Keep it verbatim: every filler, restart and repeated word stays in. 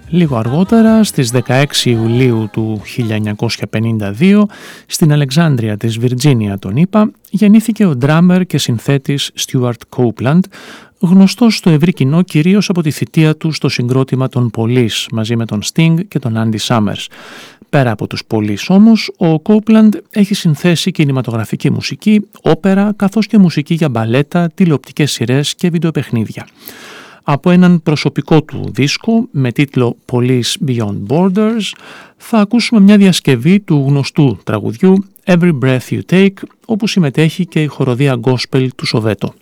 Λίγο αργότερα, στις δεκαέξι Ιουλίου του χίλια εννιακόσια πενήντα δύο, στην Αλεξάνδρεια της Βιρτζίνια των ΗΠΑ, γεννήθηκε ο ντράμερ και συνθέτης Στιούαρτ Κόουπλαντ, γνωστός στο ευρύ κοινό κυρίως από τη θητεία του στο συγκρότημα των Police μαζί με τον Sting και τον Andy Summers. Πέρα από τους Police όμως, ο Κόουπλαντ έχει συνθέσει κινηματογραφική μουσική, όπερα, καθώς και μουσική για μπαλέτα, τηλεοπτικές σειρές και βιντεοπαιχνίδια. Από έναν προσωπικό του δίσκο με τίτλο Police Beyond Borders θα ακούσουμε μια διασκευή του γνωστού τραγουδιού Every Breath You Take, όπου συμμετέχει και η χοροδία gospel του Σοβέτο.